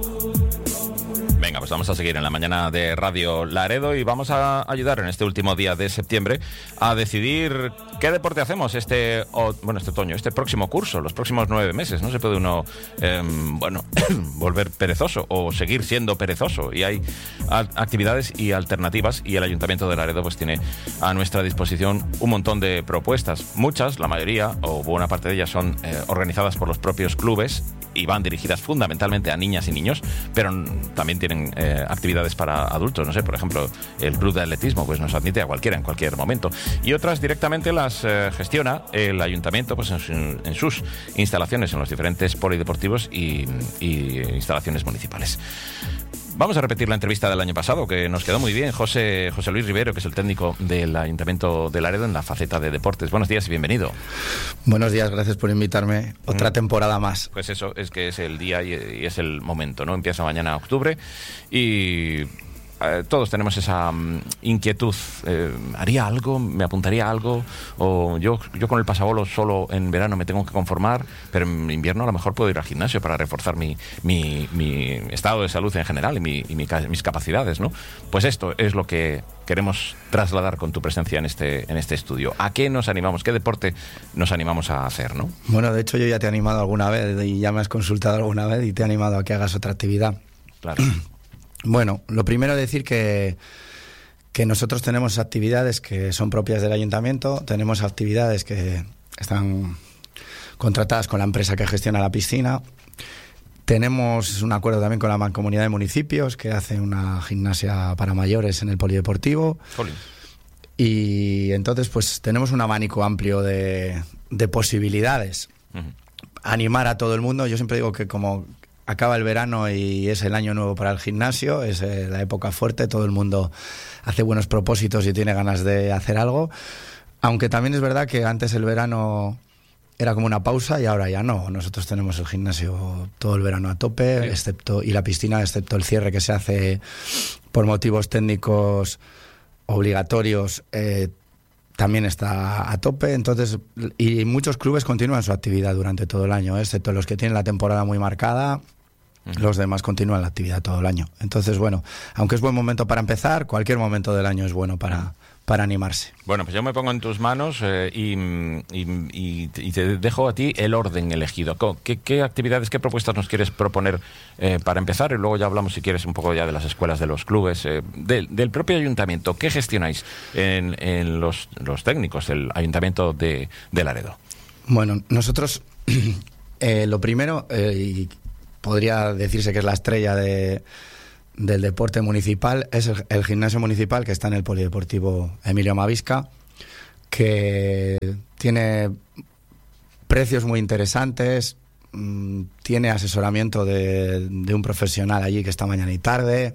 Venga, pues vamos a seguir en la mañana de Radio Laredo y vamos a ayudar en este último día de septiembre a decidir qué deporte hacemos este otoño, este próximo curso, los próximos 9 meses. No se puede uno, volver perezoso o seguir siendo perezoso. Y hay actividades y alternativas y el Ayuntamiento de Laredo pues tiene a nuestra disposición un montón de propuestas. Muchas, la mayoría o buena parte de ellas son organizadas por los propios clubes y van dirigidas fundamentalmente a niñas y niños, pero también tienen actividades para adultos. No sé, por ejemplo, el club de atletismo pues nos admite a cualquiera en cualquier momento. Y otras directamente las gestiona el ayuntamiento pues en sus instalaciones, en los diferentes polideportivos y instalaciones municipales. Vamos a repetir la entrevista del año pasado, que nos quedó muy bien. José Luis Rivero, que es el técnico del Ayuntamiento de Laredo en la faceta de deportes. Buenos días y bienvenido. Buenos días, gracias por invitarme. Otra temporada más. Pues eso, es que es el día y es el momento, ¿no? Empieza mañana octubre y todos tenemos esa inquietud. ¿Haría algo? ¿Me apuntaría a algo? O yo con el pasabolo solo en verano me tengo que conformar, pero en invierno a lo mejor puedo ir al gimnasio para reforzar mi estado de salud en general y mis capacidades, ¿no? Pues esto es lo que queremos trasladar con tu presencia en este estudio. ¿A qué nos animamos? ¿Qué deporte nos animamos a hacer, no? Bueno, de hecho yo ya te he animado alguna vez y ya me has consultado alguna vez y te he animado a que hagas otra actividad. Claro. Bueno, lo primero decir que nosotros tenemos actividades que son propias del ayuntamiento, tenemos actividades que están contratadas con la empresa que gestiona la piscina, tenemos un acuerdo también con la Mancomunidad de Municipios que hace una gimnasia para mayores en el polideportivo. Jolín. Y entonces pues tenemos un abanico amplio de posibilidades. Uh-huh. Animar a todo el mundo, yo siempre digo que como acaba el verano y es el año nuevo para el gimnasio, es la época fuerte, todo el mundo hace buenos propósitos y tiene ganas de hacer algo, aunque también es verdad que antes el verano era como una pausa y ahora ya no. Nosotros tenemos el gimnasio todo el verano a tope, sí, excepto y la piscina, excepto el cierre que se hace por motivos técnicos obligatorios, también está a tope. Entonces, y muchos clubes continúan su actividad durante todo el año, excepto los que tienen la temporada muy marcada. Los demás continúan la actividad todo el año. Entonces, bueno, aunque es buen momento para empezar, cualquier momento del año es bueno para animarse. Bueno, pues yo me pongo en tus manos y te dejo a ti el orden elegido. ¿Qué actividades, qué propuestas nos quieres proponer para empezar? Y luego ya hablamos, si quieres, un poco ya de las escuelas, de los clubes, del propio ayuntamiento. ¿Qué gestionáis en los técnicos del Ayuntamiento de Laredo? Bueno, nosotros lo primero, y podría decirse que es la estrella del deporte municipal, es el gimnasio municipal que está en el polideportivo Emilio Mavisca, que tiene precios muy interesantes, tiene asesoramiento de un profesional allí que está mañana y tarde,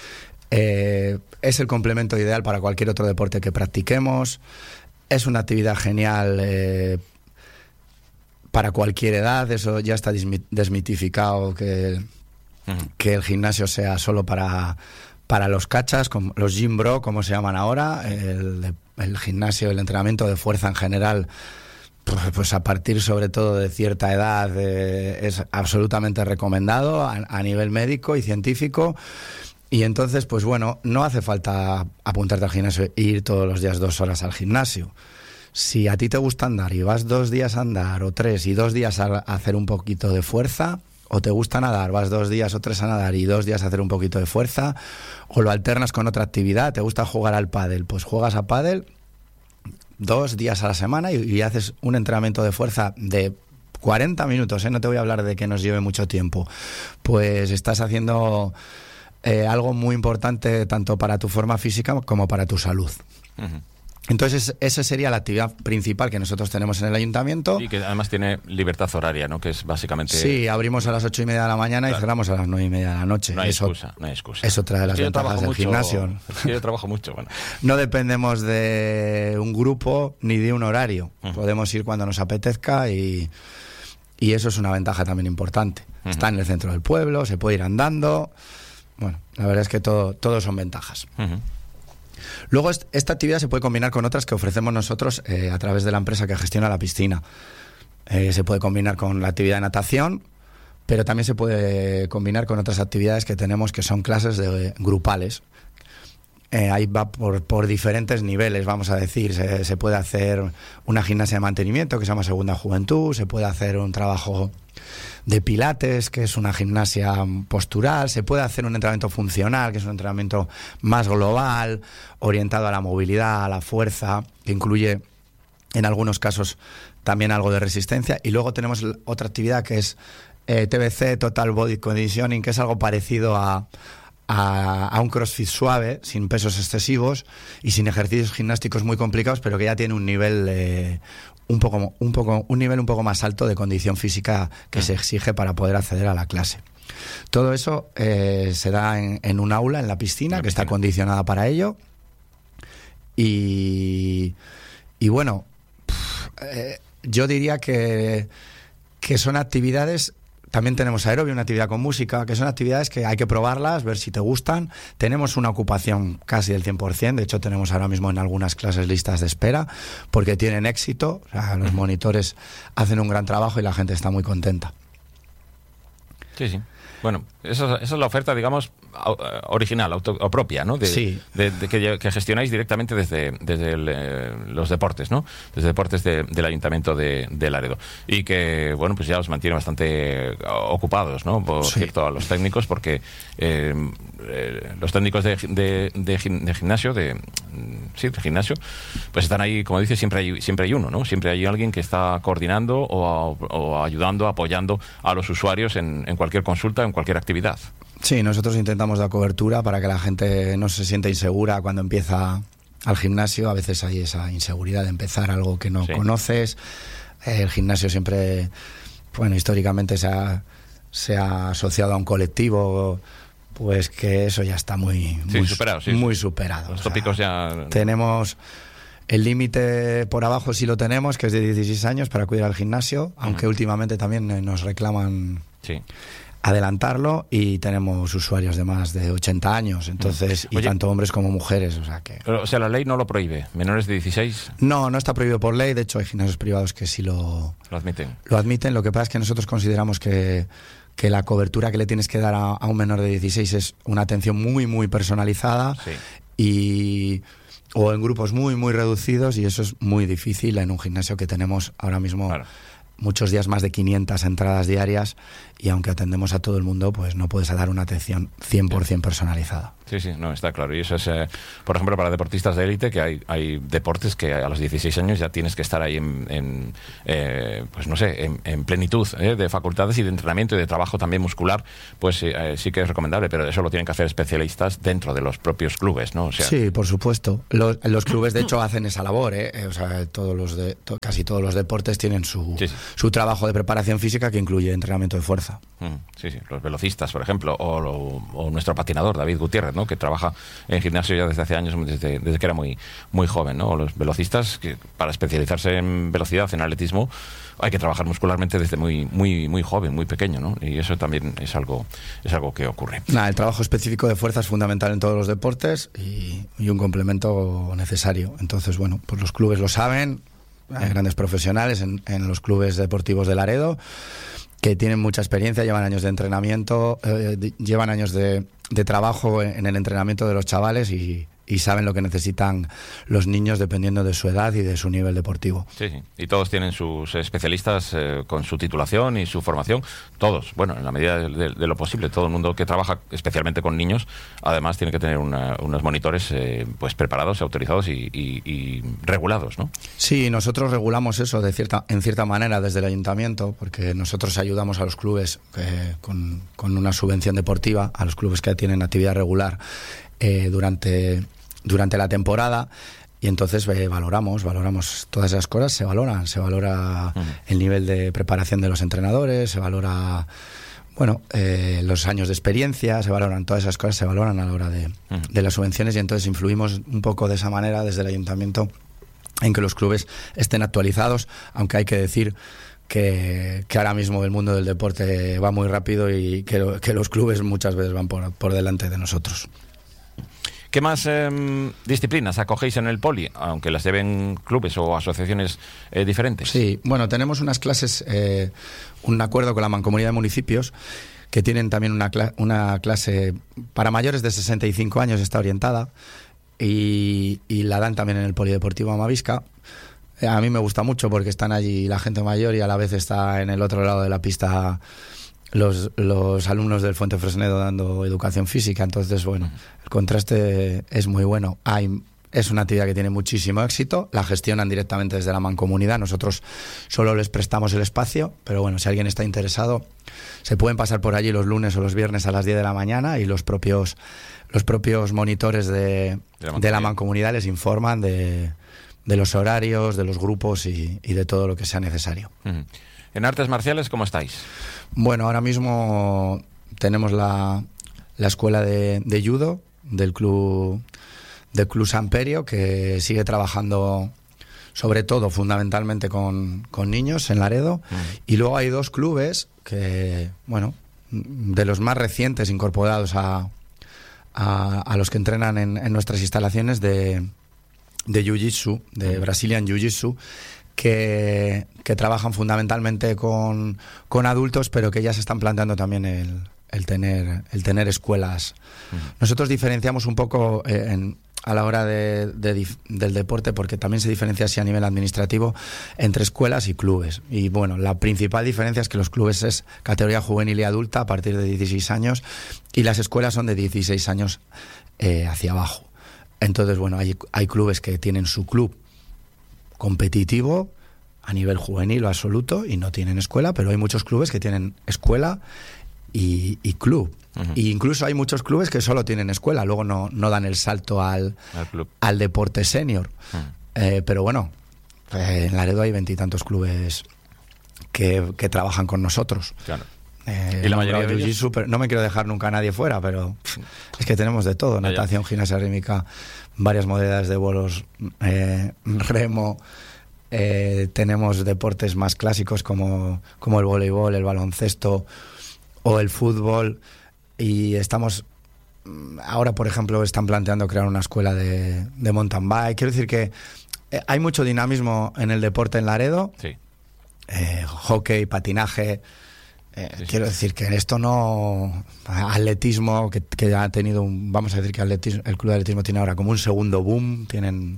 es el complemento ideal para cualquier otro deporte que practiquemos, es una actividad genial para cualquier edad. Eso ya está desmitificado, que el gimnasio sea solo para los cachas, como los gym bro, como se llaman ahora. El gimnasio, el entrenamiento de fuerza en general, pues a partir sobre todo de cierta edad es absolutamente recomendado a nivel médico y científico. Y entonces, pues bueno, no hace falta apuntarte al gimnasio e ir todos los días 2 horas al gimnasio. Si a ti te gusta andar y vas 2 días a andar o 3 y 2 días a hacer un poquito de fuerza, o te gusta nadar, vas 2 días o 3 a nadar y 2 días a hacer un poquito de fuerza, o lo alternas con otra actividad, te gusta jugar al pádel, pues juegas a pádel 2 días a la semana y haces un entrenamiento de fuerza de 40 minutos, no te voy a hablar de que nos lleve mucho tiempo, pues estás haciendo algo muy importante tanto para tu forma física como para tu salud. Uh-huh. Entonces, esa sería la actividad principal que nosotros tenemos en el ayuntamiento. Y que además tiene libertad horaria, ¿no? Que es básicamente... Sí, abrimos a las 8:30 de la mañana, claro, y cerramos a las 9:30 de la noche. No hay excusa. Es otra de las ventajas del gimnasio. Yo trabajo mucho, bueno. No dependemos de un grupo ni de un horario. Uh-huh. Podemos ir cuando nos apetezca y eso es una ventaja también importante. Uh-huh. Está en el centro del pueblo, se puede ir andando. Bueno, la verdad es que todo son ventajas. Uh-huh. Luego esta actividad se puede combinar con otras que ofrecemos nosotros a través de la empresa que gestiona la piscina. Se puede combinar con la actividad de natación, pero también se puede combinar con otras actividades que tenemos, que son clases grupales. Ahí va por diferentes niveles, vamos a decir. Se puede hacer una gimnasia de mantenimiento, que se llama Segunda Juventud, se puede hacer un trabajo de pilates, que es una gimnasia postural, se puede hacer un entrenamiento funcional, que es un entrenamiento más global, orientado a la movilidad, a la fuerza, que incluye en algunos casos también algo de resistencia. Y luego tenemos otra actividad que es TBC, Total Body Conditioning, que es algo parecido a un crossfit suave, sin pesos excesivos y sin ejercicios gimnásticos muy complicados, pero que ya tiene un nivel un nivel un poco más alto de condición física que se exige para poder acceder a la clase. Todo eso se da en un aula, en la piscina, que está acondicionada para ello. Y bueno, yo diría que son actividades. También tenemos aerobio, una actividad con música, que son actividades que hay que probarlas, ver si te gustan. Tenemos una ocupación casi del 100%, de hecho tenemos ahora mismo en algunas clases listas de espera, porque tienen éxito, o sea, los monitores hacen un gran trabajo y la gente está muy contenta. Sí, sí. Bueno, esa es la oferta, digamos, original, o propia, ¿no? Sí. Que gestionáis directamente desde los deportes, ¿no? Desde deportes del Ayuntamiento de Laredo. Y que, bueno, pues ya os mantiene bastante ocupados, ¿no? Por cierto, a los técnicos, porque los técnicos de gimnasio, de gimnasio, pues están ahí, como dice, siempre hay uno, ¿no? Siempre hay alguien que está coordinando o ayudando, apoyando a los usuarios en cualquier consulta, en cualquier actividad. Sí, nosotros intentamos dar cobertura para que la gente no se sienta insegura cuando empieza al gimnasio. A veces hay esa inseguridad de empezar algo que no conoces. El gimnasio siempre, bueno, históricamente se ha asociado a un colectivo, pues que eso ya está muy superado. Muy superado. Los tópicos ya... Tenemos el límite por abajo, sí lo tenemos, que es de 16 años para acudir al gimnasio, aunque últimamente también nos reclaman... Sí. Adelantarlo, y tenemos usuarios de más de 80 años, entonces, y tanto hombres como mujeres, o sea, la ley no lo prohíbe, menores de 16... No está prohibido por ley, de hecho hay gimnasios privados que sí lo admiten. Lo admiten, lo que pasa es que nosotros consideramos que la cobertura que le tienes que dar a un menor de 16 es una atención muy, muy personalizada, o en grupos muy, muy reducidos, y eso es muy difícil en un gimnasio que tenemos ahora mismo... Claro. Muchos días más de 500 entradas diarias, y aunque atendemos a todo el mundo, pues no puedes dar una atención 100% personalizada. Sí, no, está claro. Y eso es, por ejemplo, para deportistas de élite, que hay deportes que a los 16 años ya tienes que estar ahí pues no sé, en plenitud de facultades y de entrenamiento y de trabajo también muscular, pues sí que es recomendable, pero eso lo tienen que hacer especialistas dentro de los propios clubes, ¿no? O sea, sí, por supuesto. Los clubes, de hecho, hacen esa labor, o sea, casi todos los deportes tienen su trabajo de preparación física, que incluye entrenamiento de fuerza. Sí, los velocistas, por ejemplo, o nuestro patinador, David Gutiérrez, ¿no? Que trabaja en gimnasio ya desde hace años, desde que era muy, muy joven, ¿no? O los velocistas, que para especializarse en velocidad, en atletismo, hay que trabajar muscularmente desde muy, muy, muy joven, muy pequeño, ¿no? Y eso también es algo que ocurre. El trabajo específico de fuerza es fundamental en todos los deportes y un complemento necesario. Entonces, bueno, pues los clubes lo saben, hay grandes profesionales en los clubes deportivos de Laredo que tienen mucha experiencia, llevan años de entrenamiento, llevan años de trabajo en el entrenamiento de los chavales, y saben lo que necesitan los niños dependiendo de su edad y de su nivel deportivo. Sí. Y todos tienen sus especialistas con su titulación y su formación. Todos, bueno, en la medida de lo posible. Todo el mundo que trabaja especialmente con niños, además tiene que tener unos monitores pues preparados, autorizados y regulados, ¿no? Sí, nosotros regulamos eso en cierta manera desde el ayuntamiento, porque nosotros ayudamos a los clubes con una subvención deportiva, a los clubes que tienen actividad regular durante la temporada, y entonces valoramos todas esas cosas. Se valora el nivel de preparación de los entrenadores, se valora los años de experiencia, se valoran todas esas cosas, se valoran a la hora de las subvenciones, y entonces influimos un poco de esa manera desde el ayuntamiento en que los clubes estén actualizados, aunque hay que decir que ahora mismo el mundo del deporte va muy rápido y que los clubes muchas veces van por delante de nosotros. ¿Qué más disciplinas acogéis en el poli, aunque las lleven clubes o asociaciones diferentes? Sí, bueno, tenemos unas clases, un acuerdo con la Mancomunidad de Municipios, que tienen también una clase para mayores de 65 años, está orientada, y la dan también en el Polideportivo Amavisca. A mí me gusta mucho porque están allí la gente mayor y a la vez está en el otro lado de la pista los alumnos del Fuente Fresnedo dando educación física. Entonces, bueno, el contraste es muy bueno. Es una actividad que tiene muchísimo éxito, la gestionan directamente desde la mancomunidad, nosotros solo les prestamos el espacio, pero bueno, si alguien está interesado, se pueden pasar por allí los lunes o los viernes a las 10 de la mañana y los propios monitores de la mancomunidad les informan de los horarios, de los grupos y de todo lo que sea necesario. ¿En artes marciales cómo estáis? Bueno, ahora mismo tenemos la escuela de judo del Club Samperio, que sigue trabajando sobre todo fundamentalmente con niños en Laredo, y luego hay dos clubes que, bueno, de los más recientes incorporados a los que entrenan en nuestras instalaciones de Jiu-Jitsu, de Brazilian Jiu-Jitsu, que trabajan fundamentalmente con adultos, pero que ya se están planteando también el tener escuelas. Nosotros diferenciamos un poco a la hora del deporte, porque también se diferencia así a nivel administrativo entre escuelas y clubes. Y bueno, la principal diferencia es que los clubes es categoría juvenil y adulta a partir de 16 años y las escuelas son de 16 años hacia abajo. Entonces, bueno, hay clubes que tienen su club competitivo a nivel juvenil o absoluto y no tienen escuela, pero hay muchos clubes que tienen escuela y club. Y incluso hay muchos clubes que solo tienen escuela, luego no dan el salto al deporte senior. Pero bueno, en Laredo hay 20 y tantos clubes que trabajan con nosotros. Claro. ¿Y la mayoría de ellos? No me quiero dejar nunca a nadie fuera, pero es que tenemos de todo: natación, gimnasia rítmica, varias modalidades de bolos, remo. Tenemos deportes más clásicos como el voleibol, el baloncesto o el fútbol, y estamos ahora, por ejemplo, están planteando crear una escuela de mountain bike. Quiero decir que hay mucho dinamismo en el deporte en Laredo. Sí. Hockey, patinaje. Quiero decir que en esto no... Atletismo, que ha tenido vamos a decir que el club de atletismo tiene ahora como un segundo boom. Tienen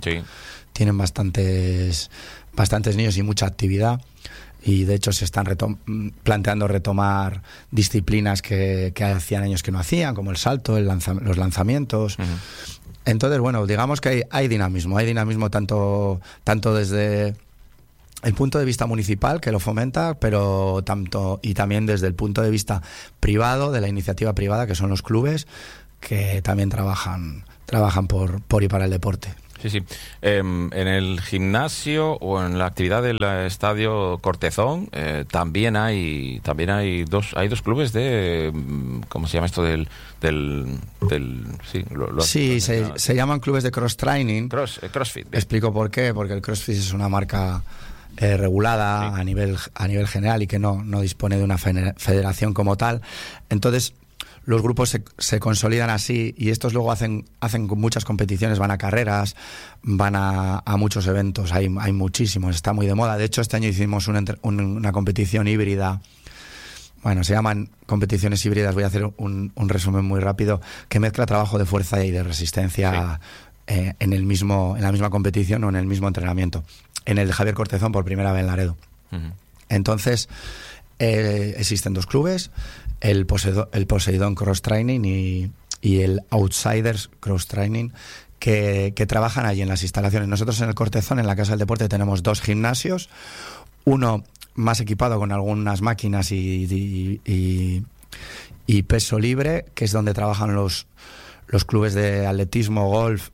bastantes niños y mucha actividad. Y de hecho se están planteando retomar disciplinas que hacían años que no hacían, como el salto, los lanzamientos. Entonces, bueno, digamos que hay dinamismo. Hay dinamismo tanto desde el punto de vista municipal, que lo fomenta, pero y también desde el punto de vista privado, de la iniciativa privada, que son los clubes, que también trabajan por y para el deporte. Sí. En el gimnasio o en la actividad del estadio Cortezón también hay dos clubes de... ¿Cómo se llama esto? Se llaman clubes de cross-training. CrossFit. Bien. Explico por qué. Porque el CrossFit es una marca regulada, sí, a nivel general, y que no dispone de una federación como tal. Entonces los grupos se consolidan así, y estos luego hacen muchas competiciones, van a carreras, van a muchos eventos, hay muchísimos, está muy de moda. De hecho, este año hicimos una competición híbrida. Bueno, se llaman competiciones híbridas, voy a hacer un resumen muy rápido, que mezcla trabajo de fuerza y de resistencia, sí, en la misma competición o en el mismo entrenamiento. En el de Javier Cortezón, por primera vez en Laredo. Entonces, existen dos clubes, el Poseidón Cross Training y el Outsiders Cross Training, que trabajan allí en las instalaciones. Nosotros en el Cortezón, en la Casa del Deporte, tenemos dos gimnasios, uno más equipado con algunas máquinas y peso libre, que es donde trabajan los clubes de atletismo, golf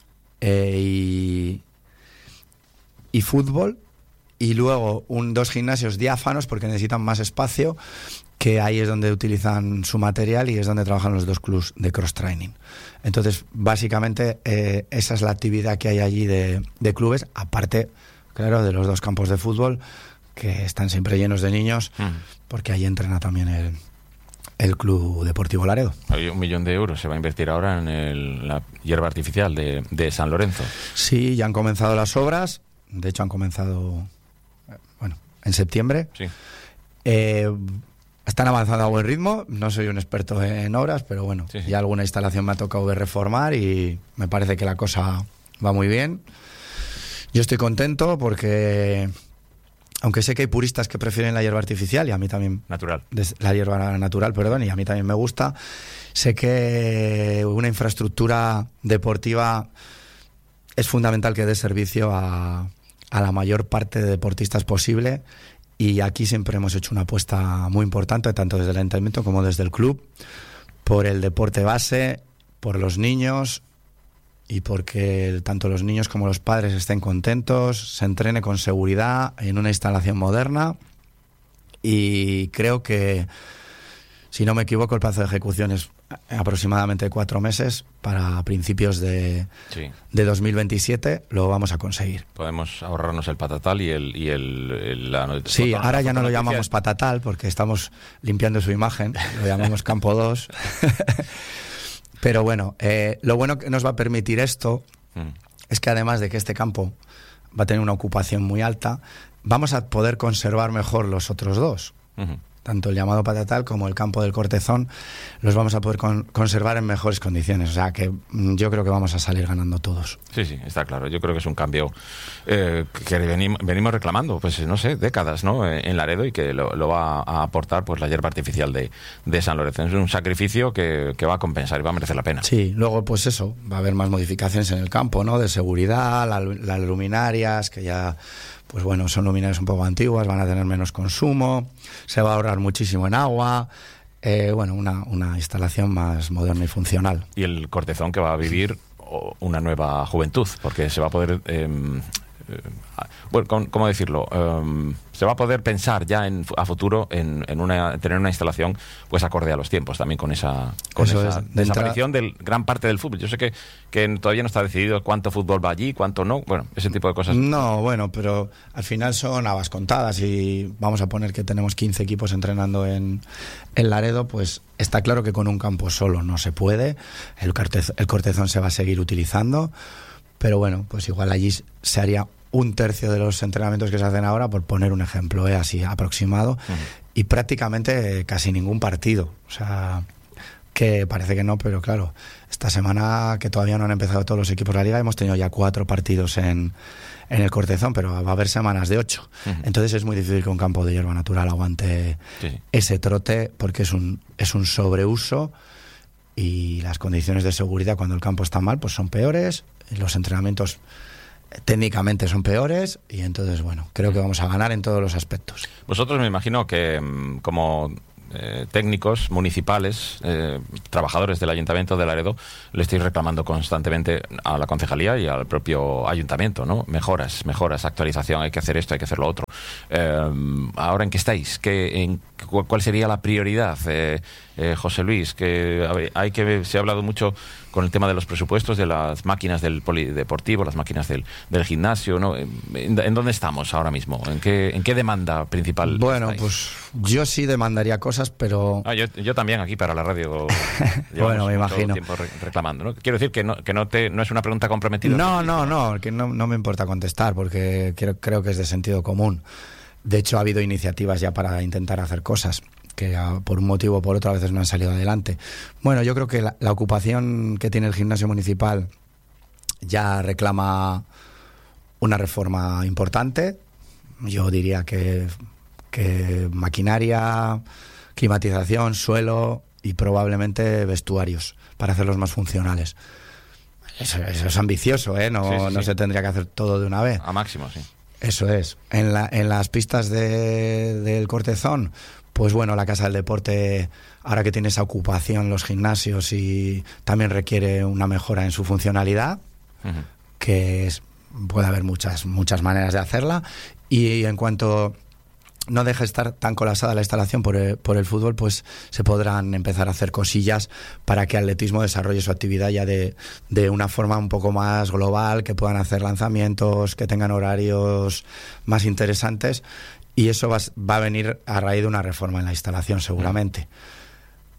y fútbol, y luego dos gimnasios diáfanos porque necesitan más espacio, que ahí es donde utilizan su material y es donde trabajan los dos clubs de cross-training. Entonces, básicamente, esa es la actividad que hay allí de clubes, aparte, claro, de los dos campos de fútbol, que están siempre llenos de niños, porque ahí entrena también el Club Deportivo Laredo. Hay 1 millón de euros se va a invertir ahora en la hierba artificial de San Lorenzo. Sí, ya han comenzado las obras. De hecho, han comenzado en septiembre. Sí. Están avanzando a buen ritmo. No soy un experto en obras, pero bueno, sí. Ya alguna instalación me ha tocado de reformar y me parece que la cosa va muy bien. Yo estoy contento porque, aunque sé que hay puristas que prefieren la hierba artificial, y a mí también... Natural. La hierba natural, perdón, y a mí también me gusta. Sé que una infraestructura deportiva es fundamental que dé servicio a la mayor parte de deportistas posible, y aquí siempre hemos hecho una apuesta muy importante, tanto desde el ayuntamiento como desde el club, por el deporte base, por los niños, y porque tanto los niños como los padres estén contentos, se entrene con seguridad en una instalación moderna. Y creo que, si no me equivoco, el plazo de ejecución es aproximadamente 4 meses. Para principios de 2027 lo vamos a conseguir. Podemos ahorrarnos el patatal Sí, ahora ya no lo llamamos patatal porque estamos limpiando su imagen, lo llamamos Campo 2. Pero bueno, lo bueno que nos va a permitir esto es que, además de que este campo va a tener una ocupación muy alta, vamos a poder conservar mejor los otros dos. Tanto el llamado patatal como el campo del Cortezón los vamos a poder conservar en mejores condiciones. O sea que yo creo que vamos a salir ganando todos. Sí, está claro. Yo creo que es un cambio que venimos reclamando, pues no sé, décadas, ¿no? En Laredo, y que lo va a aportar pues la hierba artificial de San Lorenzo. Es un sacrificio que va a compensar y va a merecer la pena. Sí, luego pues eso, va a haber más modificaciones en el campo, ¿no? De seguridad, las luminarias, que ya... Pues bueno, son luminarias un poco antiguas, van a tener menos consumo, se va a ahorrar muchísimo en agua, una instalación más moderna y funcional. Y el Cortezón, que va a vivir una nueva juventud, porque se va a poder... ¿cómo decirlo? Se va a poder pensar ya a futuro en tener una instalación pues acorde a los tiempos, también con esa desaparición de gran parte del fútbol. Yo sé que todavía no está decidido cuánto fútbol va allí, cuánto no, bueno, ese tipo de cosas. No, bueno, pero al final son habas contadas, y vamos a poner que tenemos 15 equipos entrenando en Laredo, pues está claro que con un campo solo no se puede. El Cortezón se va a seguir utilizando, pero bueno, pues igual allí se haría 1/3 de los entrenamientos que se hacen ahora, por poner un ejemplo, así aproximado, y prácticamente casi ningún partido. O sea, que parece que no, pero claro, esta semana, que todavía no han empezado todos los equipos de la liga, hemos tenido ya 4 partidos en el Cortezón, pero va a haber semanas de 8. Entonces es muy difícil que un campo de hierba natural aguante ese trote, porque es un sobreuso, y las condiciones de seguridad cuando el campo está mal pues son peores, los entrenamientos técnicamente son peores, y entonces bueno, creo que vamos a ganar en todos los aspectos. Vosotros, me imagino que como técnicos municipales, trabajadores del Ayuntamiento de Laredo, le estáis reclamando constantemente a la concejalía y al propio ayuntamiento, ¿no? Mejoras, actualización, hay que hacer esto, hay que hacer lo otro. ¿Ahora en qué estáis? ¿Cuál sería la prioridad, José Luis? Se ha hablado mucho con el tema de los presupuestos, de las máquinas del polideportivo, las máquinas del gimnasio, ¿no? ¿En dónde estamos ahora mismo? ¿En qué demanda principal Bueno, estáis? pues yo sí demandaría cosas, pero... Yo también, aquí para la radio. Bueno, me imagino. Tiempo reclamando, ¿no? Quiero decir que no es una pregunta comprometida. No, que no me importa contestar, porque creo que es de sentido común. De hecho, ha habido iniciativas ya para intentar hacer cosas que por un motivo o por otro a veces no han salido adelante. Bueno, yo creo que la ocupación que tiene el gimnasio municipal ya reclama una reforma importante. Yo diría que maquinaria, climatización, suelo y probablemente vestuarios para hacerlos más funcionales. Eso es ambicioso, ¿eh? No se tendría que hacer todo de una vez. A máximo, sí. Eso es. En las pistas del Cortezón, pues bueno, la Casa del Deporte, ahora que tiene esa ocupación, los gimnasios, y también requiere una mejora en su funcionalidad, puede haber muchas maneras de hacerla. Y en cuanto no deje estar tan colapsada la instalación por el fútbol, pues se podrán empezar a hacer cosillas para que Atletismo desarrolle su actividad ya de una forma un poco más global, que puedan hacer lanzamientos, que tengan horarios más interesantes, y eso va a venir a raíz de una reforma en la instalación seguramente.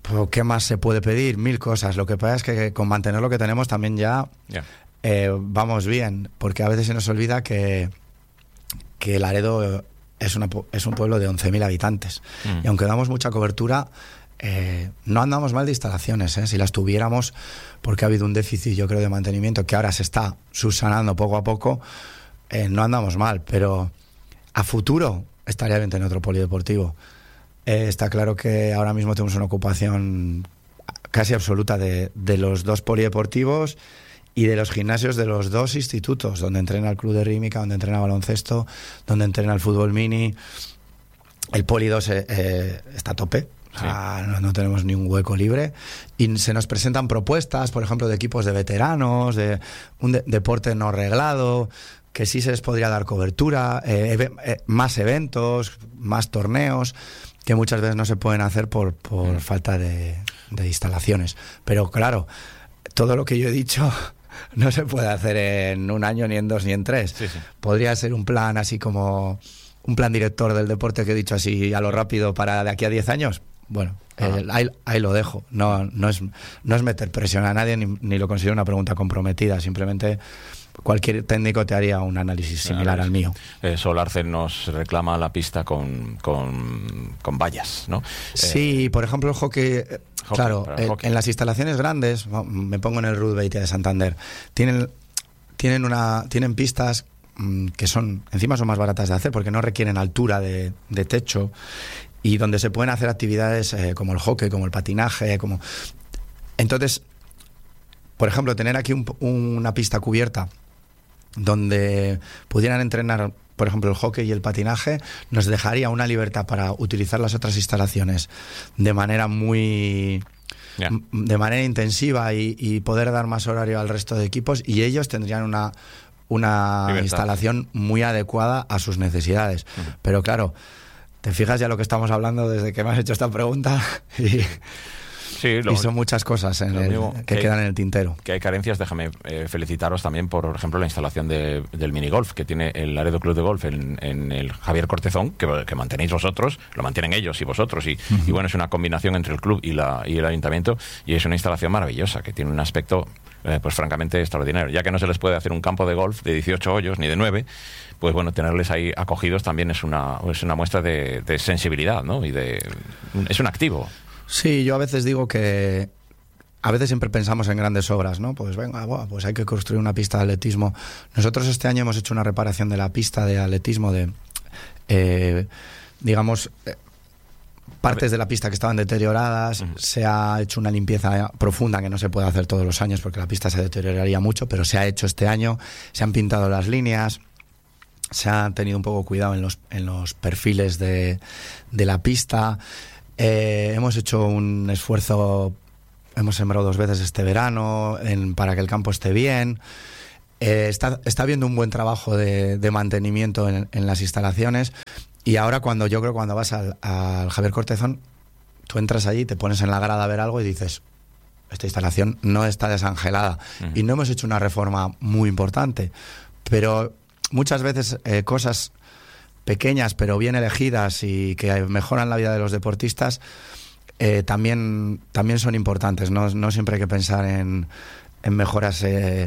Pues, ¿qué más se puede pedir? 1000 cosas. Lo que pasa es que con mantener lo que tenemos también ya vamos bien, porque a veces se nos olvida que Laredo es un pueblo de 11.000 habitantes. Y aunque damos mucha cobertura, no andamos mal de instalaciones. Si las tuviéramos, porque ha habido un déficit, yo creo, de mantenimiento que ahora se está subsanando poco a poco, no andamos mal. Pero a futuro estaría bien tener otro polideportivo. Está claro que ahora mismo tenemos una ocupación casi absoluta de los 2 polideportivos y de los gimnasios de los 2 institutos, donde entrena el club de rítmica, donde entrena baloncesto, donde entrena el fútbol mini. El poli 2 está a tope. O sea, no tenemos ni un hueco libre y se nos presentan propuestas, por ejemplo, de equipos de veteranos, de un deporte no reglado, que sí se les podría dar cobertura, más eventos, más torneos, que muchas veces no se pueden hacer por falta de instalaciones. Pero claro, todo lo que yo he dicho no se puede hacer en un año, ni en 2, ni en 3. Sí. Podría ser un plan así como un plan director del deporte que he dicho así a lo rápido para de aquí a 10 años. Bueno, ahí lo dejo. No es meter presión a nadie, ni lo considero una pregunta comprometida. Simplemente cualquier técnico te haría un análisis similar al mío. Solarce nos reclama la pista con vallas, ¿no? Sí, por ejemplo, el hockey. Claro, hockey. En las instalaciones grandes, me pongo en el Ruth Beitia de Santander, tienen pistas que encima son más baratas de hacer porque no requieren altura de techo, y donde se pueden hacer actividades como el hockey, como el patinaje, entonces, por ejemplo, tener aquí una pista cubierta donde pudieran entrenar, por ejemplo, el hockey y el patinaje, nos dejaría una libertad para utilizar las otras instalaciones de manera de manera intensiva y poder dar más horario al resto de equipos, y ellos tendrían una instalación muy adecuada a sus necesidades. Pero claro, te fijas ya lo que estamos hablando desde que me has hecho esta pregunta y son muchas cosas que quedan en el tintero. Que hay carencias. Déjame felicitaros también por ejemplo, la instalación del minigolf que tiene el Laredo Club de Golf en el Javier Cortezón, que mantenéis vosotros, lo mantienen ellos y vosotros, y bueno, es una combinación entre el club y el ayuntamiento, y es una instalación maravillosa, que tiene un aspecto pues francamente extraordinario. Ya que no se les puede hacer un campo de golf de 18 hoyos ni de 9, pues bueno, tenerles ahí acogidos también es una muestra de sensibilidad, ¿no? Es un activo. Sí, yo a veces digo que a veces siempre pensamos en grandes obras, ¿no? Pues venga, pues hay que construir una pista de atletismo. Nosotros este año hemos hecho una reparación de la pista de atletismo partes de la pista que estaban deterioradas. Se ha hecho una limpieza profunda que no se puede hacer todos los años porque la pista se deterioraría mucho, pero se ha hecho este año. Se han pintado las líneas, se ha tenido un poco cuidado en los perfiles de la pista. Hemos hecho un esfuerzo, hemos sembrado 2 veces este verano para que el campo esté bien. Está habiendo un buen trabajo de mantenimiento en las instalaciones, y ahora cuando vas al Javier Cortezón, tú entras allí, te pones en la grada a ver algo y dices, esta instalación no está desangelada. Y no hemos hecho una reforma muy importante, pero muchas veces cosas pequeñas pero bien elegidas y que mejoran la vida de los deportistas también son importantes. No siempre hay que pensar en mejoras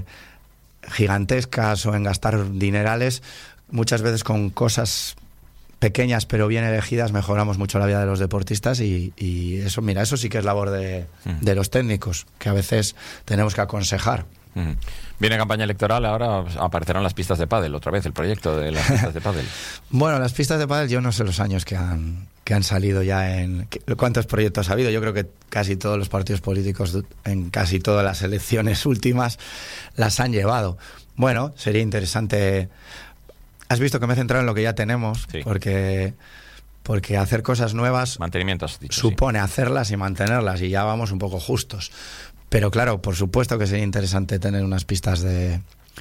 gigantescas o en gastar dinerales. Muchas veces con cosas pequeñas pero bien elegidas mejoramos mucho la vida de los deportistas, y eso, mira, eso sí que es labor de los técnicos, que a veces tenemos que aconsejar. Viene campaña electoral, ahora aparecerán las pistas de pádel otra vez, el proyecto de las pistas de pádel. Bueno, las pistas de pádel, yo no sé los años que han salido ya ¿cuántos proyectos ha habido? Yo creo que casi todos los partidos políticos en casi todas las elecciones últimas las han llevado. Bueno, sería interesante. Has visto que me he centrado en lo que ya tenemos, sí. porque hacer cosas nuevas mantenimiento, has dicho, supone hacerlas y mantenerlas, y ya vamos un poco justos. Pero claro, por supuesto que sería interesante tener unas pistas de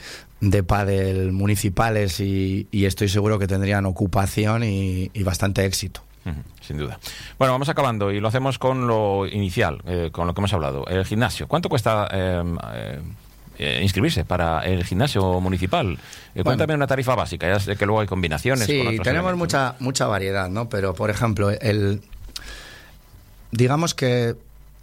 pádel municipales, y estoy seguro que tendrían ocupación y bastante éxito. Sin duda. Bueno, vamos acabando y lo hacemos con lo inicial, con lo que hemos hablado. El gimnasio. ¿Cuánto cuesta inscribirse para el gimnasio municipal? Cuéntame una tarifa básica. Ya sé que luego hay combinaciones. Sí, con otros tenemos elementos, mucha variedad, ¿no? Pero, por ejemplo, digamos que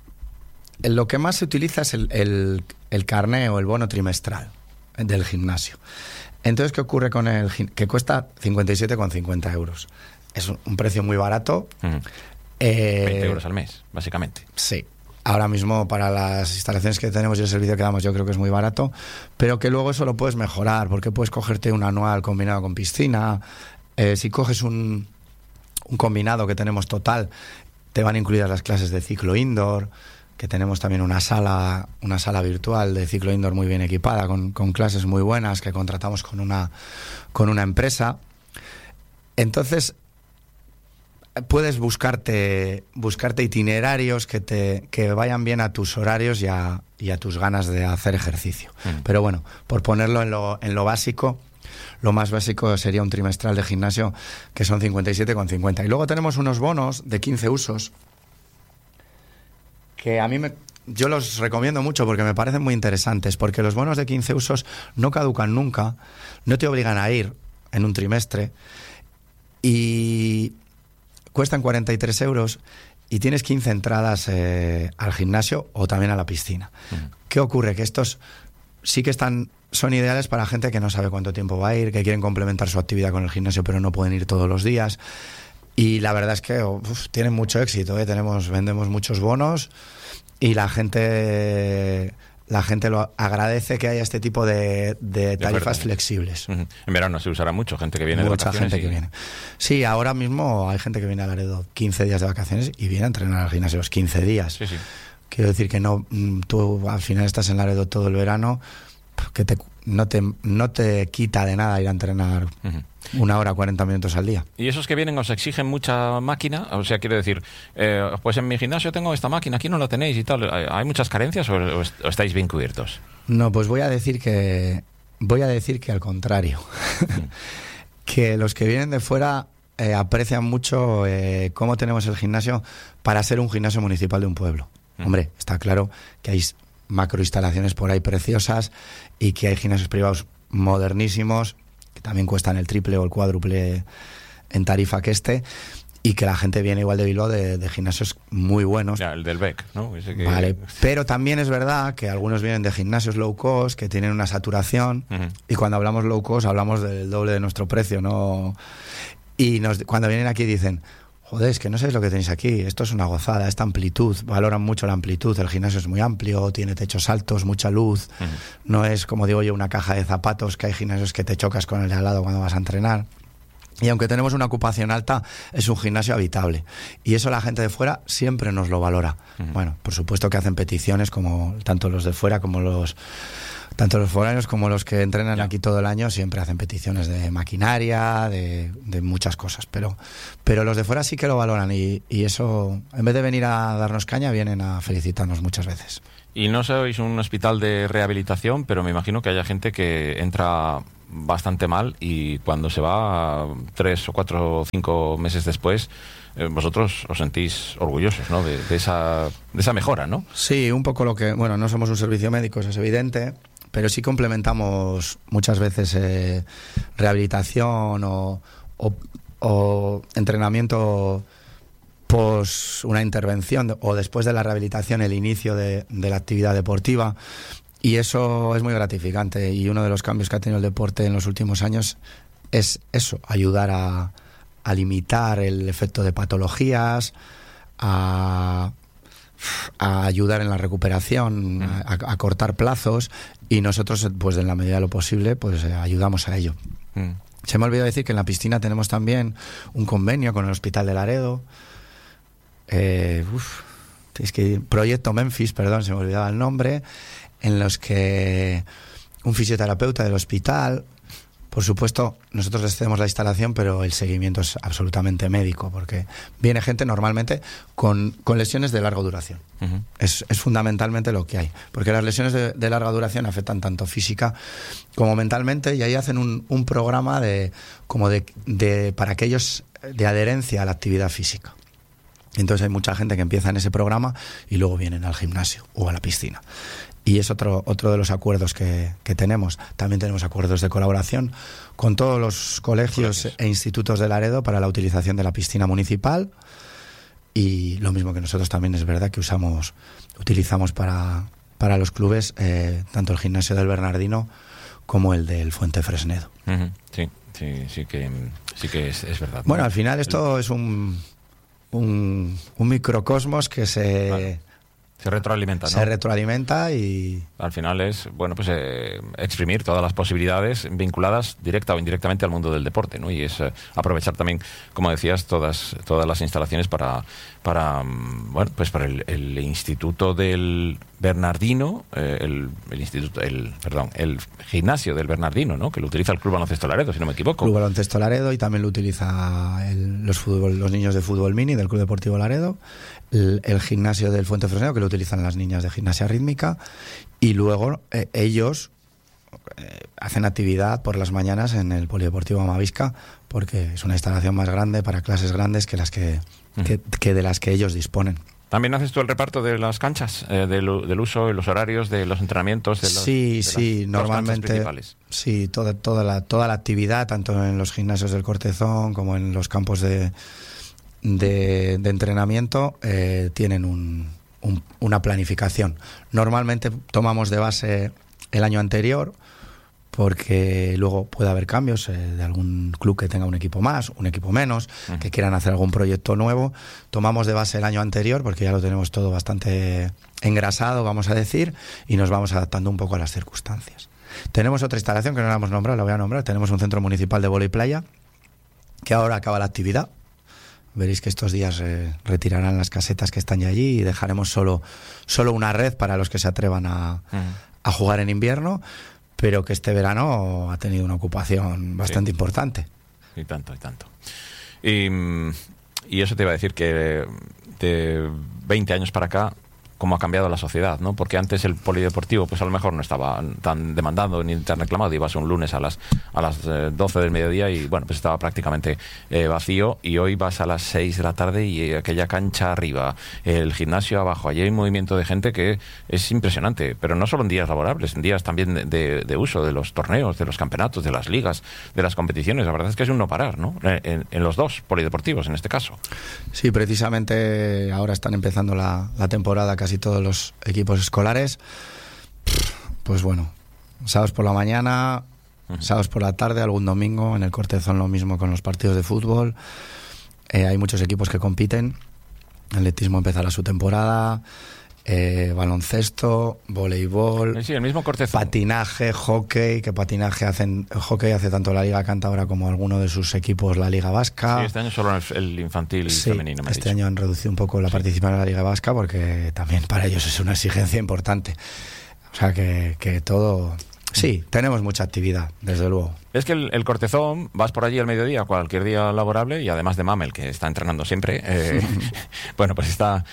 lo que más se utiliza es el carné o el bono trimestral del gimnasio. Entonces, ¿qué ocurre con que cuesta 57,50 euros? Es un precio muy barato. 20 euros al mes, básicamente. Sí. Ahora mismo, para las instalaciones que tenemos y el servicio que damos, yo creo que es muy barato, pero que luego eso lo puedes mejorar, porque puedes cogerte un anual combinado con piscina. Si coges un combinado que tenemos total, te van incluidas las clases de ciclo indoor, que tenemos también una sala virtual de ciclo indoor muy bien equipada, con clases muy buenas, que contratamos con una empresa. Entonces, puedes buscarte itinerarios que vayan bien a tus horarios y a tus ganas de hacer ejercicio. Pero bueno, por ponerlo en lo básico, lo más básico sería un trimestral de gimnasio, que son 57,50. Y luego tenemos unos bonos de 15 usos que yo los recomiendo mucho porque me parecen muy interesantes, porque los bonos de 15 usos no caducan nunca, no te obligan a ir en un trimestre y cuestan 43 euros y tienes 15 entradas al gimnasio o también a la piscina. ¿Qué ocurre? Que estos sí que son ideales para gente que no sabe cuánto tiempo va a ir, que quieren complementar su actividad con el gimnasio pero no pueden ir todos los días. Y la verdad es que tienen mucho éxito, vendemos muchos bonos y la gente lo agradece, que haya este tipo de tarifas flexibles. En verano se usará mucho, gente que viene de vacaciones. Mucha gente que viene. Sí, ahora mismo hay gente que viene a Laredo 15 días de vacaciones y viene a entrenar al gimnasio los 15 días. Sí. Quiero decir que no, tú al final estás en Laredo todo el verano, que no te quita de nada ir a entrenar 1 hora, 40 minutos al día. ¿Y esos que vienen os exigen mucha máquina? O sea, quiero decir, pues en mi gimnasio tengo esta máquina, aquí no la tenéis y tal. ¿Hay muchas carencias o estáis bien cubiertos? No, pues voy a decir que al contrario. Que los que vienen de fuera aprecian mucho cómo tenemos el gimnasio para ser un gimnasio municipal de un pueblo. Hombre, está claro que hay macroinstalaciones por ahí preciosas y que hay gimnasios privados modernísimos que también cuestan el triple o el cuádruple en tarifa que y que la gente viene igual de Bilbao de gimnasios muy buenos. Ya, el del BEC, ¿no? Vale, pero también es verdad que algunos vienen de gimnasios low cost que tienen una saturación y cuando hablamos low cost hablamos del doble de nuestro precio, ¿no? Y cuando vienen aquí dicen: joder, es que no sabéis lo que tenéis aquí, esto es una gozada, esta amplitud, valoran mucho la amplitud, el gimnasio es muy amplio, tiene techos altos, mucha luz, no es, como digo yo, una caja de zapatos, que hay gimnasios que te chocas con el de al lado cuando vas a entrenar. Y aunque tenemos una ocupación alta, es un gimnasio habitable. Y eso la gente de fuera siempre nos lo valora. Bueno, por supuesto que hacen peticiones, como tanto los de fuera como tanto los foráneos como los que entrenan aquí todo el año siempre hacen peticiones de maquinaria, de muchas cosas, pero los de fuera sí que lo valoran y eso, en vez de venir a darnos caña, vienen a felicitarnos muchas veces. Y no sois un hospital de rehabilitación, pero me imagino que haya gente que entra bastante mal y cuando se va 3 o 4 o 5 meses después, vosotros os sentís orgullosos, ¿no? de esa mejora, ¿no? Sí, un poco no somos un servicio médico, eso es evidente, pero sí complementamos muchas veces rehabilitación o entrenamiento pos una intervención o después de la rehabilitación el inicio de la actividad deportiva, y eso es muy gratificante. Y uno de los cambios que ha tenido el deporte en los últimos años es eso, ayudar a limitar el efecto de patologías, a ayudar en la recuperación, a cortar plazos, y nosotros, pues en la medida de lo posible, pues ayudamos a ello. Se me ha olvidado decir que en la piscina tenemos también un convenio con el Hospital de Laredo. Proyecto Memphis, perdón, se me olvidaba el nombre, en los que un fisioterapeuta del hospital, por supuesto, nosotros les cedemos la instalación, pero el seguimiento es absolutamente médico, porque viene gente normalmente con lesiones de larga duración. Es fundamentalmente lo que hay, porque las lesiones de larga duración afectan tanto física como mentalmente, y ahí hacen un programa para aquellos de adherencia a la actividad física. Entonces hay mucha gente que empieza en ese programa y luego vienen al gimnasio o a la piscina. Y es otro de los acuerdos que tenemos. También tenemos acuerdos de colaboración con todos los colegios e institutos de Laredo para la utilización de la piscina municipal. y lo mismo que nosotros también es verdad que utilizamos para los clubes tanto el gimnasio del Bernardino como el del Fuente Fresnedo. Sí que es verdad. Bueno, al final esto es un microcosmos que se retroalimenta, ¿no? Se retroalimenta y... Al final es, bueno, pues exprimir todas las posibilidades vinculadas directa o indirectamente al mundo del deporte, ¿no? Y es aprovechar también, como decías, todas las instalaciones para el Instituto del Bernardino, el gimnasio del Bernardino, ¿no? Que lo utiliza el Club Baloncesto Laredo, si no me equivoco. Club Baloncesto Laredo, y también lo utiliza los niños de fútbol mini del Club Deportivo Laredo, el gimnasio del Fuente Fresnedo, que lo utilizan las niñas de gimnasia rítmica, y luego ellos hacen actividad por las mañanas en el Polideportivo Amavisca, porque es una instalación más grande para clases grandes que de las que ellos disponen. ¿También haces tú el reparto de las canchas, del uso y los horarios de los entrenamientos? Sí, normalmente. Sí, toda la actividad, tanto en los gimnasios del Cortezón como en los campos de entrenamiento, tienen una planificación. Normalmente tomamos de base el año anterior, porque luego puede haber cambios de algún club que tenga un equipo más, un equipo menos, que quieran hacer algún proyecto nuevo. Tomamos de base el año anterior, porque ya lo tenemos todo bastante engrasado, vamos a decir, y nos vamos adaptando un poco a las circunstancias. Tenemos otra instalación que no la hemos nombrado, la voy a nombrar. Tenemos un centro municipal de vóley playa, que ahora acaba la actividad. Veréis que estos días retirarán las casetas que están ya allí y dejaremos solo una red para los que se atrevan a jugar en invierno, pero que este verano ha tenido una ocupación bastante importante. Y tanto. Y eso te iba a decir, que de 20 años para acá, cómo ha cambiado la sociedad, ¿no? Porque antes el polideportivo pues a lo mejor no estaba tan demandado ni tan reclamado. Ibas un lunes a las 12 del mediodía y bueno, pues estaba prácticamente vacío, y hoy vas a las 6 de la tarde y aquella cancha arriba, el gimnasio abajo, allí hay un movimiento de gente que es impresionante, pero no solo en días laborables, en días también de uso de los torneos, de los campeonatos, de las ligas, de las competiciones. La verdad es que es un no parar, ¿no? En los dos polideportivos en este caso. Sí, precisamente ahora están empezando la temporada casi todos los equipos escolares. Pues bueno, sábados por la mañana, sábados por la tarde, algún domingo. En el Cortezón lo mismo con los partidos de fútbol. Hay muchos equipos que compiten. El atletismo empezará su temporada, baloncesto, voleibol, sí, el mismo Cortezón, patinaje, hockey, hockey hace tanto la Liga Cántabra como alguno de sus equipos la Liga Vasca. Sí, este año solo el infantil y femenino. Este año han reducido un poco la participación en la Liga Vasca, porque también para ellos es una exigencia importante. O sea que todo... Sí, tenemos mucha actividad, desde luego. Es que el Cortezón, vas por allí al mediodía, cualquier día laborable, y además de Mamel, que está entrenando siempre, bueno, pues está...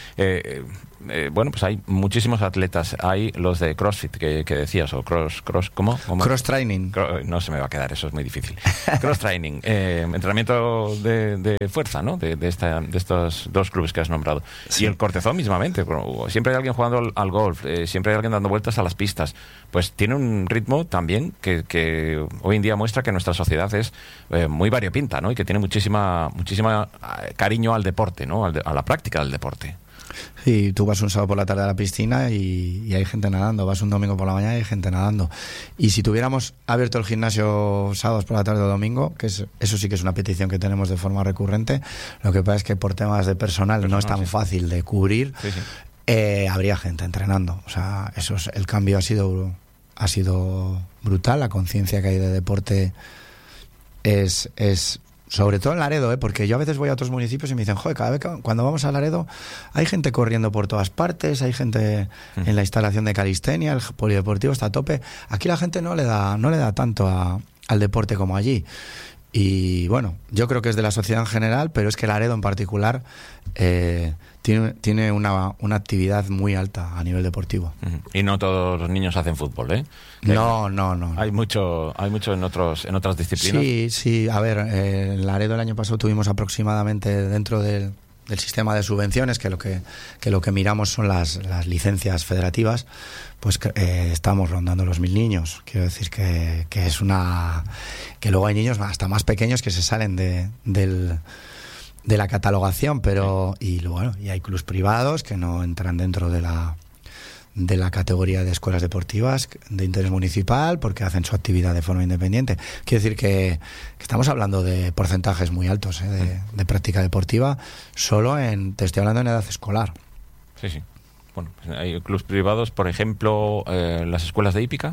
pues hay muchísimos atletas. Hay los de CrossFit que decías, o ¿cómo? Cross training. No se me va a quedar, eso es muy difícil. Cross training, entrenamiento de fuerza, ¿no? De estos dos clubes que has nombrado. Sí. Y el Cortezón mismamente, siempre hay alguien jugando al golf, siempre hay alguien dando vueltas a las pistas. Pues tiene un ritmo también que hoy en día muestra que nuestra sociedad es muy variopinta, ¿no? Y que tiene muchísima cariño al deporte, ¿no? A la práctica del deporte. Sí, tú vas un sábado por la tarde a la piscina y hay gente nadando, vas un domingo por la mañana y hay gente nadando. Y si tuviéramos abierto el gimnasio sábados por la tarde o domingo, eso sí que es una petición que tenemos de forma recurrente, lo que pasa es que por temas de personal no es tan fácil de cubrir. Sí. Habría gente entrenando. O sea, el cambio ha sido brutal. La conciencia que hay de deporte es sobre todo en Laredo, porque yo a veces voy a otros municipios y me dicen, joder, cuando vamos a Laredo hay gente corriendo por todas partes, hay gente en la instalación de calistenia, el polideportivo está a tope. Aquí la gente no le da tanto al deporte como allí. Y bueno, yo creo que es de la sociedad en general, pero es que Laredo en particular tiene una actividad muy alta a nivel deportivo. Y no todos los niños hacen fútbol, ¿eh? No. Hay mucho en otras disciplinas. Sí. A ver, en Laredo el año pasado tuvimos aproximadamente, dentro del sistema de subvenciones, que lo que miramos son las licencias federativas, pues estamos rondando los 1000 niños. Quiero decir que es que luego hay niños hasta más pequeños que se salen la catalogación, pero y hay clubes privados que no entran dentro de la categoría de escuelas deportivas de interés municipal porque hacen su actividad de forma independiente. Quiero decir que estamos hablando de porcentajes muy altos de práctica deportiva te estoy hablando en edad escolar. Sí, sí. Bueno, pues hay clubes privados, por ejemplo, las escuelas de hípica.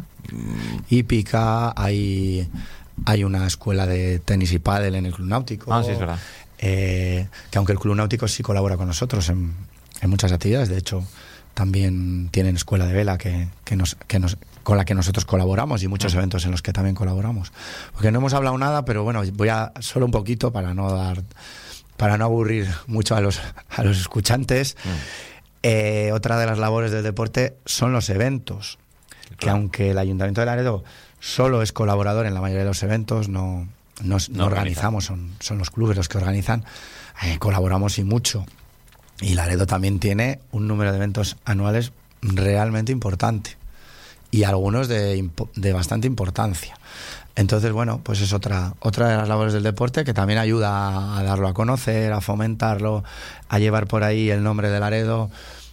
Hípica, hay una escuela de tenis y pádel en el Club Náutico. Sí, es verdad. Que aunque el Club Náutico sí colabora con nosotros en muchas actividades, de hecho también tienen escuela de vela con la que nosotros colaboramos y muchos eventos en los que también colaboramos. Porque no hemos hablado nada, pero bueno, voy a solo un poquito para no aburrir mucho a los escuchantes. Otra de las labores del deporte son los eventos, claro. Que aunque el Ayuntamiento de Laredo solo es colaborador en la mayoría de los eventos, no organizamos, son los clubes los que organizan, colaboramos y mucho. Y Laredo también tiene un número de eventos anuales realmente importante y algunos de bastante importancia. Entonces, bueno, pues es otra de las labores del deporte que también ayuda a darlo a conocer, a fomentarlo, a llevar por ahí el nombre de Laredo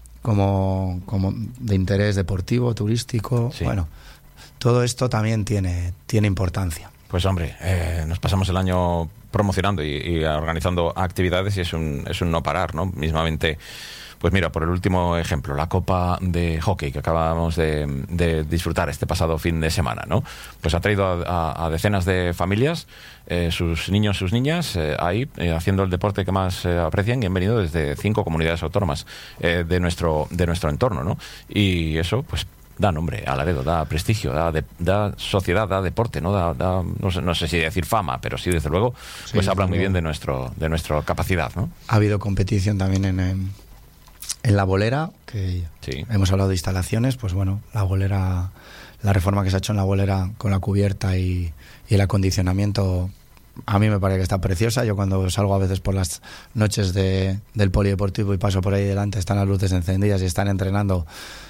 como de interés deportivo, turístico. Sí. Bueno, todo esto también tiene importancia. Pues hombre, nos pasamos el año promocionando y organizando actividades y es un no parar, ¿no? Mismamente, pues mira, por el último ejemplo, la Copa de Hockey que acabamos de disfrutar este pasado fin de semana, ¿no? Pues ha traído a decenas de familias, sus niños, sus niñas, ahí haciendo el deporte que más aprecian y han venido desde 5 comunidades autónomas de nuestro entorno, ¿no? Y eso, pues da nombre a Laredo, da prestigio, da sociedad, da deporte, ¿no? No sé si decir fama, pero sí, desde luego, pues habla muy bien de nuestra capacidad, ¿no? Ha habido competición también en la bolera, que sí. Hemos hablado de instalaciones, pues bueno, la bolera, la reforma que se ha hecho en la bolera con la cubierta y el acondicionamiento, a mí me parece que está preciosa. Yo cuando salgo a veces por las noches del polideportivo y paso por ahí delante, están las luces encendidas y están entrenando.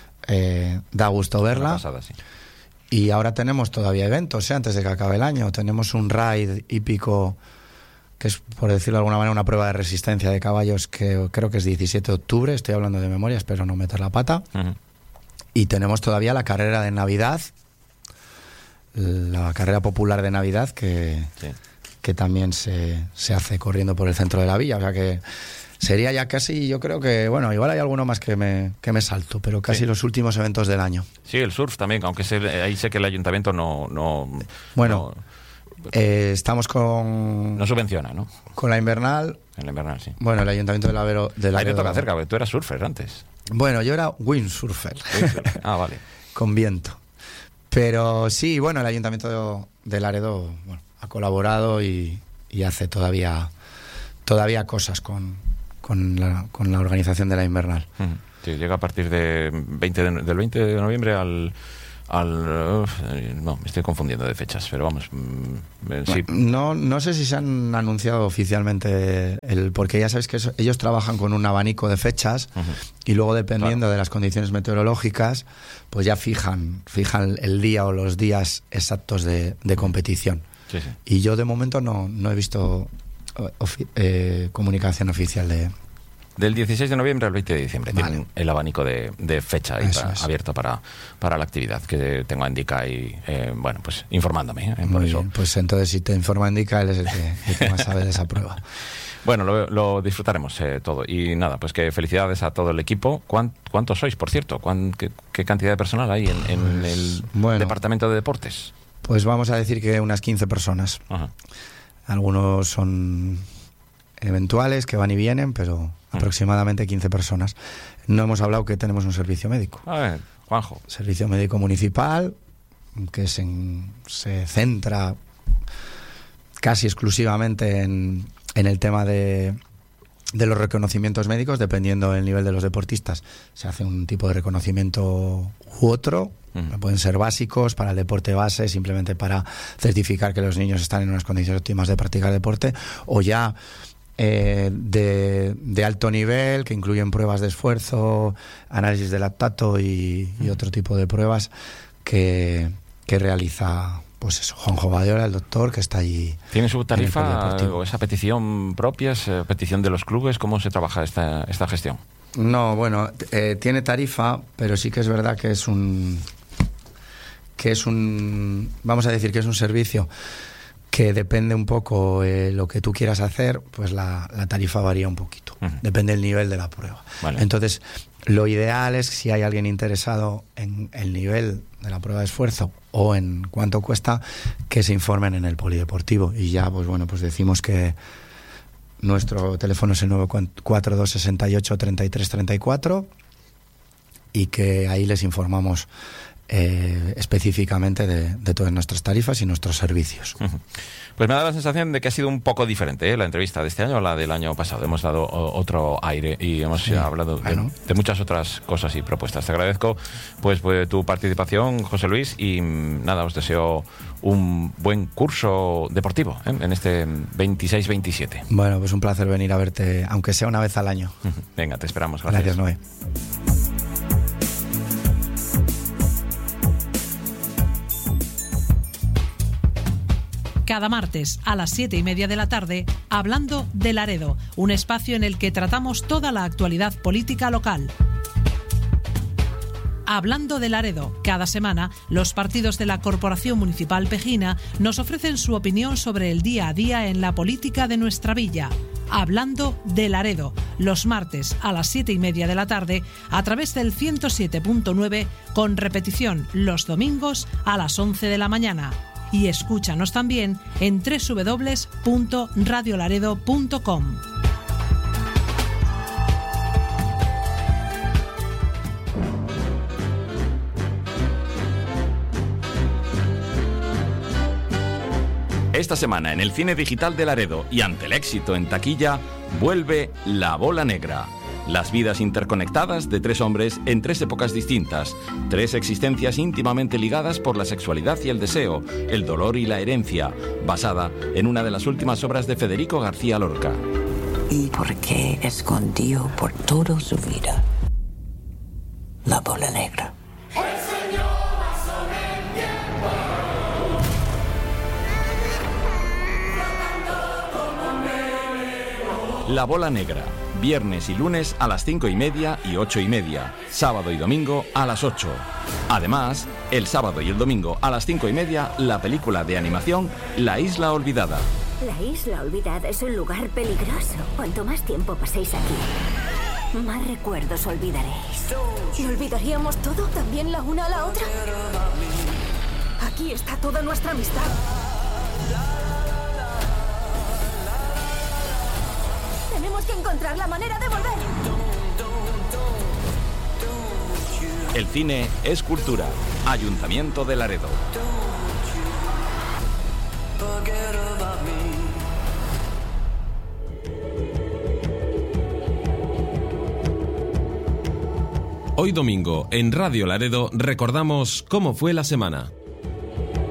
Da gusto verla. Pasada, sí. Y ahora tenemos todavía eventos, antes de que acabe el año. Tenemos un raid hípico que es, por decirlo de alguna manera, una prueba de resistencia de caballos que creo que es 17 de octubre. Estoy hablando de memoria, espero no meter la pata. Uh-huh. Y tenemos todavía la carrera de Navidad, la carrera popular de Navidad que también se hace corriendo por el centro de la villa. O sea que sería ya casi, yo creo que, bueno, igual hay alguno más que me salto, pero casi los últimos eventos del año. Sí, el surf también, aunque ahí sé que el ayuntamiento no estamos con... No subvenciona, ¿no? Con la invernal. En la invernal, sí. Bueno, el ayuntamiento de Laredo... Ahí te toca cerca, porque tú eras surfer antes. Bueno, yo era windsurfer. Vale. Con viento. Pero sí, bueno, el ayuntamiento de Laredo ha colaborado y hace todavía cosas con la organización de la invernal. Sí, llega a partir del 20 de noviembre al no, me estoy confundiendo de fechas, pero vamos, sí. No sé si se han anunciado oficialmente porque ya sabes que ellos trabajan con un abanico de fechas y luego dependiendo de las condiciones meteorológicas, pues ya fijan el día o los días exactos de competición. Sí. Y yo de momento no he visto comunicación oficial del 16 de noviembre al 20 de diciembre. Vale. Tienen el abanico de fecha ahí abierto para la actividad que tengo a Indica y bueno, pues informándome. Por eso. Bien, pues entonces si te informa Indica, él es el que más sabe de esa prueba. Bueno, lo disfrutaremos todo. Y nada, pues que felicidades a todo el equipo. ¿Cuántos sois, por cierto? ¿Qué cantidad de personal hay en el departamento de deportes? Pues vamos a decir que unas 15 personas. Ajá. Algunos son eventuales que van y vienen, pero aproximadamente 15 personas. No hemos hablado que tenemos un servicio médico. A ver, Juanjo. Servicio médico municipal, que se centra casi exclusivamente en el tema de los reconocimientos médicos, dependiendo del nivel de los deportistas. Se hace un tipo de reconocimiento u otro. Pueden ser básicos para el deporte base, simplemente para certificar que los niños están en unas condiciones óptimas de practicar deporte, o ya de alto nivel, que incluyen pruebas de esfuerzo, análisis de lactato y otro tipo de pruebas que realiza pues eso, Juanjo Badiola, el doctor, que está allí. ¿Tiene su tarifa o esa petición propia, es petición de los clubes? ¿Cómo se trabaja esta gestión? No, bueno, tiene tarifa, pero sí que es verdad que es un, vamos a decir que es un servicio que depende un poco lo que tú quieras hacer, pues la tarifa varía un poquito. Depende del nivel de la prueba. Vale. Entonces, lo ideal es, si hay alguien interesado en el nivel de la prueba de esfuerzo o en cuánto cuesta, que se informen en el polideportivo. Y ya, pues bueno, pues decimos que nuestro teléfono es el 942 68 33 34 y que ahí les informamos específicamente de todas nuestras tarifas y nuestros servicios. Pues me da la sensación de que ha sido un poco diferente la entrevista de este año a la del año pasado. Hemos dado otro aire y hemos hablado de muchas otras cosas y propuestas. Te agradezco pues tu participación, José Luis, y nada, os deseo un buen curso deportivo en este 26-27. Bueno, pues un placer venir a verte, aunque sea una vez al año. Venga, te esperamos. Gracias. Gracias, Noé. Cada martes a las 7:30 de la tarde, Hablando de Laredo, un espacio en el que tratamos toda la actualidad política local. Hablando de Laredo, cada semana, los partidos de la Corporación Municipal Pejina nos ofrecen su opinión sobre el día a día en la política de nuestra villa. Hablando de Laredo, los martes a las 7:30 de la tarde, a través del 107.9, con repetición los domingos a las 11 de la mañana. Y escúchanos también en www.radiolaredo.com. Esta semana en el Cine Digital de Laredo y ante el éxito en taquilla, vuelve La Bola Negra. Las vidas interconectadas de tres hombres en tres épocas distintas, tres existencias íntimamente ligadas por la sexualidad y el deseo, el dolor y la herencia, basada en una de las últimas obras de Federico García Lorca. ¿Y por qué escondió por toda su vida la bola negra? La Bola Negra, viernes y lunes a las 5:30 y 8:30, sábado y domingo a las 8. Además, el sábado y el domingo a las 5:30, la película de animación La Isla Olvidada. La Isla Olvidada es un lugar peligroso. Cuanto más tiempo paséis aquí, más recuerdos olvidaréis. ¿Y olvidaríamos todo? ¿También la una a la otra? Aquí está toda nuestra amistad. Tenemos que encontrar la manera de volver. El cine es cultura. Ayuntamiento de Laredo. Hoy domingo, en Radio Laredo, recordamos cómo fue la semana.